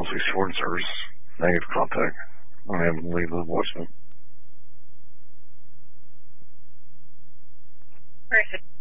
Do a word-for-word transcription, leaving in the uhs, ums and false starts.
six four service. Negative contact. I have to leave the voicemail. Perfect.